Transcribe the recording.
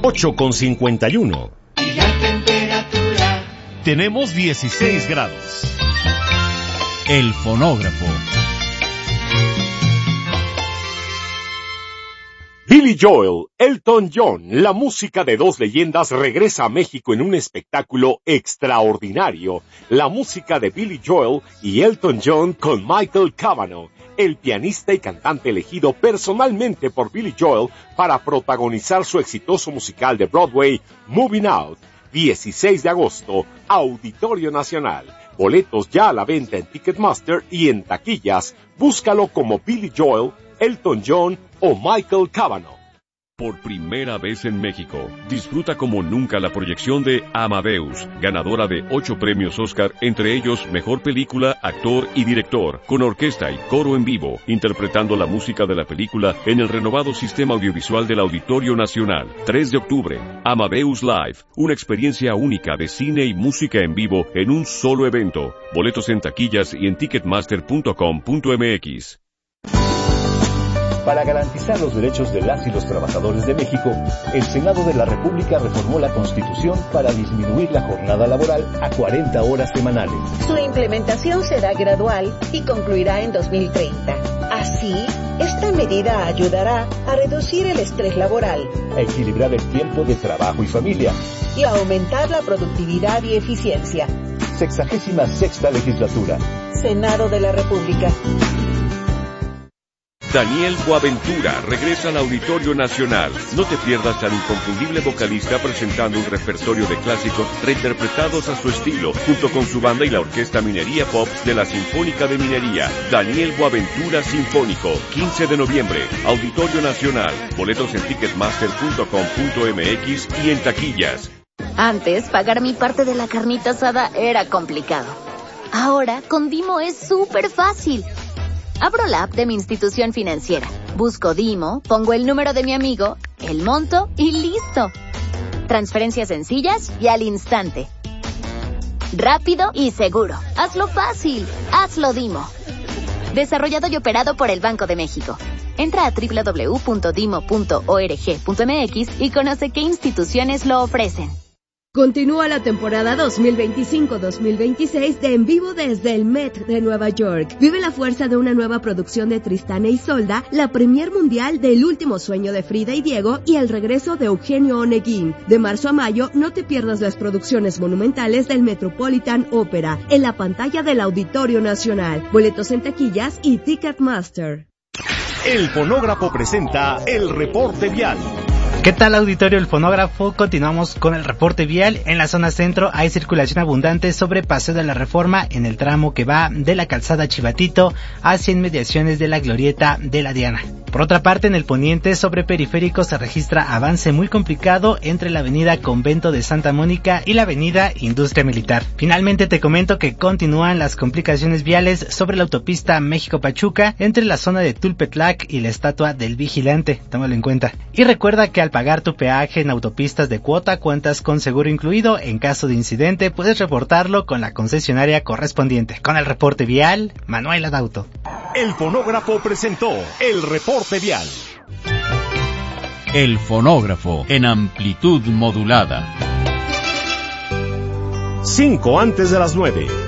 8:51. Y la temperatura. Tenemos 16 grados. El fonógrafo. Billy Joel, Elton John, la música de dos leyendas regresa a México en un espectáculo extraordinario. La música de Billy Joel y Elton John con Michael Cavanaugh, el pianista y cantante elegido personalmente por Billy Joel para protagonizar su exitoso musical de Broadway, Moving Out. 16 de agosto, Auditorio Nacional. Boletos ya a la venta en Ticketmaster y en taquillas. Búscalo como Billy Joel, Elton John o Michael Cavanaugh. Por primera vez en México, disfruta como nunca la proyección de Amadeus, ganadora de 8 premios Oscar, entre ellos Mejor Película, Actor y Director, con orquesta y coro en vivo, interpretando la música de la película en el renovado sistema audiovisual del Auditorio Nacional. 3 de octubre, Amadeus Live, una experiencia única de cine y música en vivo en un solo evento. Boletos en taquillas y en ticketmaster.com.mx. Para garantizar los derechos de las y los trabajadores de México, el Senado de la República reformó la Constitución para disminuir la jornada laboral a 40 horas semanales. Su implementación será gradual y concluirá en 2030. Así, esta medida ayudará a reducir el estrés laboral, a equilibrar el tiempo de trabajo y familia y a aumentar la productividad y eficiencia. 66ª Legislatura. Senado de la República. Daniel Boaventura regresa al Auditorio Nacional. No te pierdas al inconfundible vocalista presentando un repertorio de clásicos reinterpretados a su estilo, junto con su banda y la Orquesta Minería Pop de la Sinfónica de Minería. Daniel Boaventura Sinfónico, 15 de noviembre, Auditorio Nacional. Boletos en ticketmaster.com.mx y en taquillas. Antes, pagar mi parte de la carnita asada era complicado. Ahora, con Dimo es súper fácil. Abro la app de mi institución financiera, busco Dimo, pongo el número de mi amigo, el monto y listo. Transferencias sencillas y al instante. Rápido y seguro. Hazlo fácil. Hazlo Dimo. Desarrollado y operado por el Banco de México. Entra a www.dimo.org.mx y conoce qué instituciones lo ofrecen. Continúa la temporada 2025-2026 de En Vivo desde el Met de Nueva York. Vive la fuerza de una nueva producción de Tristán e Isolda, la premier mundial de El último sueño de Frida y Diego y el regreso de Eugenio Oneguín. De marzo a mayo, no te pierdas las producciones monumentales del Metropolitan Opera en la pantalla del Auditorio Nacional. Boletos en taquillas y Ticketmaster. El Fonógrafo presenta el reporte vial. ¿Qué tal, auditorio del Fonógrafo? Continuamos con el reporte vial. En la zona centro hay circulación abundante sobre Paseo de la Reforma en el tramo que va de la calzada Chivatito hacia inmediaciones de la glorieta de la Diana. Por otra parte, en el poniente sobre Periférico se registra avance muy complicado entre la avenida Convento de Santa Mónica y la avenida Industria Militar. Finalmente te comento que continúan las complicaciones viales sobre la autopista México-Pachuca entre la zona de Tulpetlac y la estatua del Vigilante. Tómalo en cuenta. Y recuerda que al pagar tu peaje en autopistas de cuota cuentas con seguro incluido. En caso de incidente puedes reportarlo con la concesionaria correspondiente. Con el reporte vial, Manuel Adauto. El Fonógrafo presentó el reporte vial. El Fonógrafo en amplitud modulada. 5 antes de las 9.